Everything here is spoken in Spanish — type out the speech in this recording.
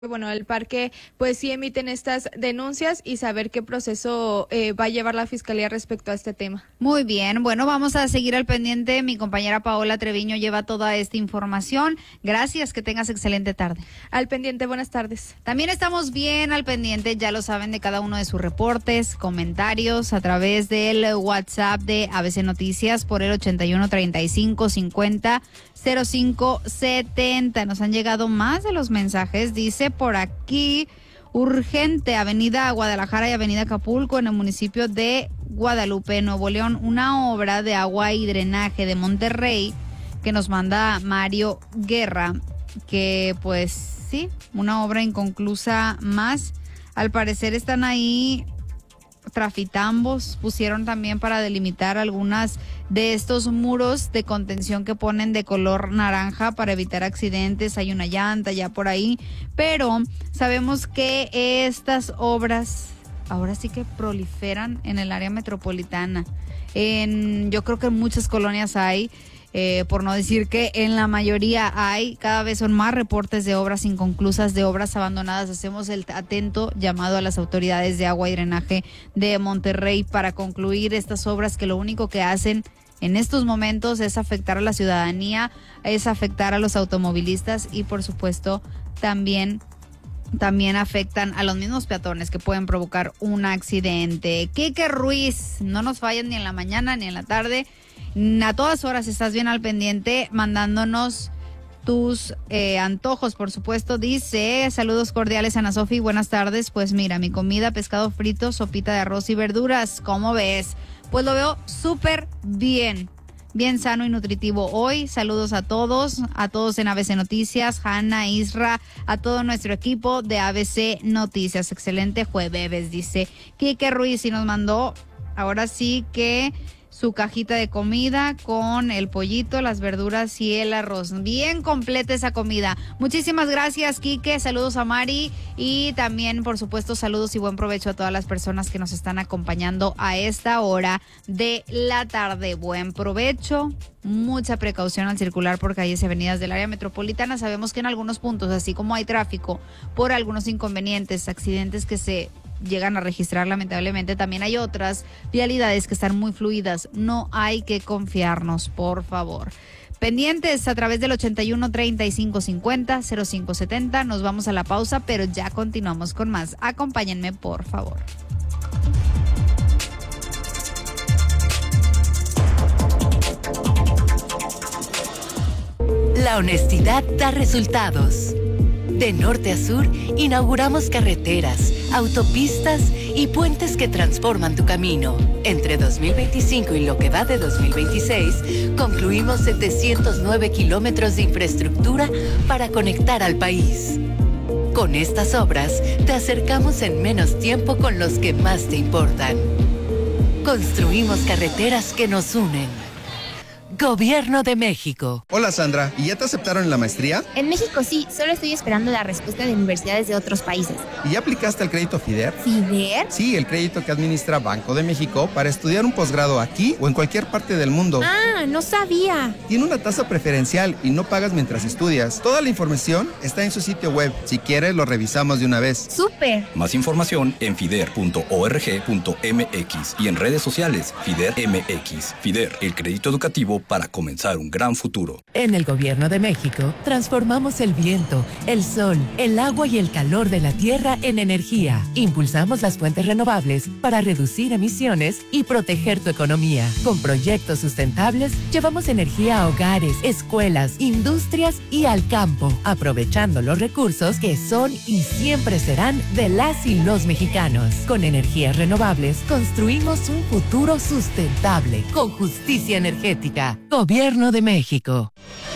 Bueno, el parque pues sí emiten estas denuncias y saber qué proceso va a llevar la fiscalía respecto a este tema. Muy bien, bueno, vamos a seguir al pendiente. Mi compañera Paola Treviño lleva toda esta información. Gracias, que tengas excelente tarde. Al pendiente, buenas tardes. También estamos bien al pendiente, ya lo saben, de cada uno de sus reportes, comentarios a través del WhatsApp de ABC Noticias por el 8135500570. Nos han llegado más de los mensajes, dice por aquí: urgente, Avenida Guadalajara y Avenida Acapulco en el municipio de Guadalupe, Nuevo León, una obra de agua y drenaje de Monterrey que nos manda Mario Guerra, que pues sí, una obra inconclusa más. Al parecer están ahí trafitambos, pusieron también para delimitar algunas de estos muros de contención que ponen de color naranja para evitar accidentes. Hay una llanta ya por ahí, pero sabemos que estas obras ahora sí que proliferan en el área metropolitana. Yo creo que en muchas colonias hay, por no decir que en la mayoría hay. Cada vez son más reportes de obras inconclusas, de obras abandonadas. Hacemos el atento llamado a las autoridades de agua y drenaje de Monterrey para concluir estas obras que lo único que hacen en estos momentos es afectar a la ciudadanía, es afectar a los automovilistas y por supuesto también afectan a los mismos peatones que pueden provocar un accidente. Kike Ruiz, no nos fallan ni en la mañana ni en la tarde. A todas horas estás bien al pendiente, mandándonos tus antojos, por supuesto. Dice: saludos cordiales, Ana Sofi, buenas tardes. Pues mira, mi comida, pescado frito, sopita de arroz y verduras. ¿Cómo ves? Pues lo veo súper bien sano y nutritivo hoy. Saludos a todos en ABC Noticias, Hanna, Isra, a todo nuestro equipo de ABC Noticias. Excelente jueves, dice Kike Ruiz, y nos mandó ahora sí que su cajita de comida con el pollito, las verduras y el arroz. Bien completa esa comida. Muchísimas gracias, Quique. Saludos a Mari y también, por supuesto, saludos y buen provecho a todas las personas que nos están acompañando a esta hora de la tarde. Buen provecho. Mucha precaución al circular por calles y avenidas del área metropolitana. Sabemos que en algunos puntos, así como hay tráfico por algunos inconvenientes, accidentes que se llegan a registrar lamentablemente, también hay otras vialidades que están muy fluidas. No hay que confiarnos, por favor. Pendientes a través del 8135500570. Nos vamos a la pausa, pero ya continuamos con más. Acompáñenme, por favor. La honestidad da resultados. De norte a sur, inauguramos carreteras, autopistas y puentes que transforman tu camino. Entre 2025 y lo que va de 2026, concluimos 709 kilómetros de infraestructura para conectar al país. Con estas obras, te acercamos en menos tiempo con los que más te importan. Construimos carreteras que nos unen. Gobierno de México. Hola Sandra, ¿y ya te aceptaron en la maestría? En México sí, solo estoy esperando la respuesta de universidades de otros países. ¿Y ya aplicaste el crédito FIDER? ¿FIDER? Sí, el crédito que administra Banco de México para estudiar un posgrado aquí o en cualquier parte del mundo. Ah, no sabía. Tiene una tasa preferencial y no pagas mientras estudias. Toda la información está en su sitio web. Si quieres, lo revisamos de una vez. ¡Súper! Más información en fider.org.mx y en redes sociales FIDER MX. FIDER, el crédito educativo para comenzar un gran futuro. En el Gobierno de México, transformamos el viento, el sol, el agua y el calor de la tierra en energía. Impulsamos las fuentes renovables para reducir emisiones y proteger tu economía. Con proyectos sustentables, llevamos energía a hogares, escuelas, industrias y al campo, aprovechando los recursos que son y siempre serán de las y los mexicanos. Con energías renovables, construimos un futuro sustentable, con justicia energética. Gobierno de México.